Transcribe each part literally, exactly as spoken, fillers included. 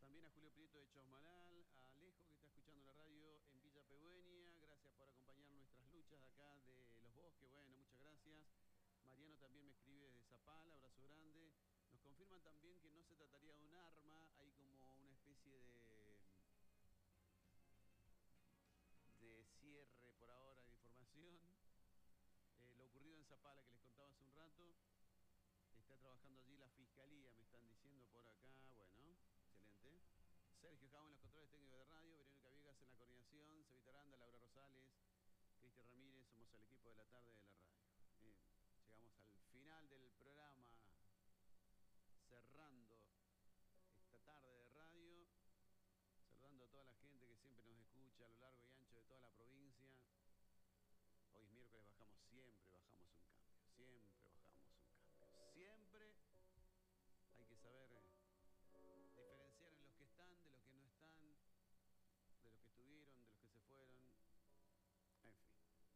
También a Julio Prieto de Chosmalal, a Alejo que está escuchando la radio en Villa Pegüeña. Gracias por acompañar nuestras luchas de acá de Los Bosques. Bueno, muchas gracias. Mariano también me escribe desde Zapala, abrazo grande. Nos confirman también que no se trataría de un arma, hay como una especie de, de cierre por ahora de información. Eh, lo ocurrido en Zapala que les contaba hace un rato. Está trabajando allí la fiscalía, me están diciendo por acá. Bueno, excelente. Sergio Javo en los controles técnicos de radio, Verónica Viegas en la coordinación, Cevita Aranda, Laura Rosales, Cristian Ramírez, somos el equipo de la tarde de la radio. Bien, llegamos al final del programa, cerrando esta tarde de radio, saludando a toda la gente que siempre nos escucha a lo largo y ancho de toda la provincia. Hoy es miércoles, bajamos, siempre bajamos un cambio, siempre bajamos un cambio, siempre hay que saber diferenciar en los que están, de los que no están, de los que estuvieron, de los que se fueron, en fin.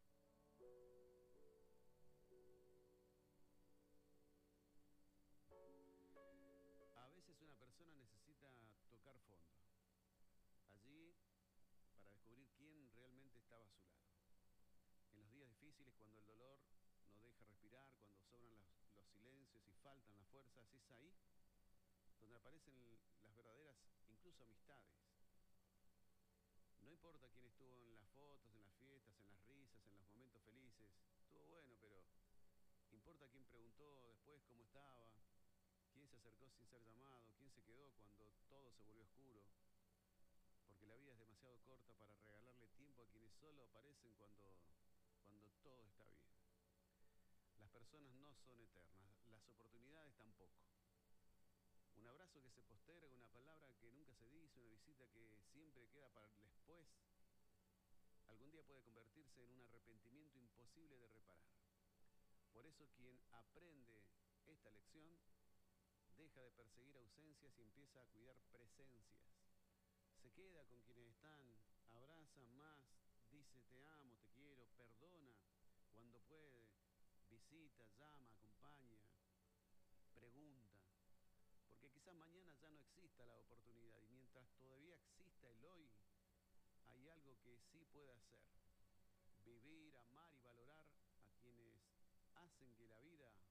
A veces una persona necesita tocar fondo, allí para descubrir quién realmente estaba a su lado. En los días difíciles, cuando el dolor no deja respirar, cuando sobran los, los silencios y faltan las fuerzas, es ahí donde aparecen las verdaderas, incluso amistades. No importa quién estuvo en las fotos, en las fiestas, en las risas, en los momentos felices. Estuvo bueno, pero importa quién preguntó después cómo estaba, quién se acercó sin ser llamado, quién se quedó cuando todo se volvió oscuro. Porque la vida es demasiado corta para regalarle tiempo a quienes solo aparecen cuando, cuando todo está bien. Las personas no son eternas, las oportunidades tampoco. Un abrazo que se posterga, una palabra que nunca se dice, una visita que siempre queda para el después, algún día puede convertirse en un arrepentimiento imposible de reparar. Por eso quien aprende esta lección deja de perseguir ausencias y empieza a cuidar presencias. Se queda con quienes están, abraza más, dice te amo, te quiero, perdona cuando puede, visita, llama, acompaña, pregunta. Porque quizás mañana ya no exista la oportunidad y mientras todavía exista el hoy, hay algo que sí puede hacer. Vivir, amar y valorar a quienes hacen que la vida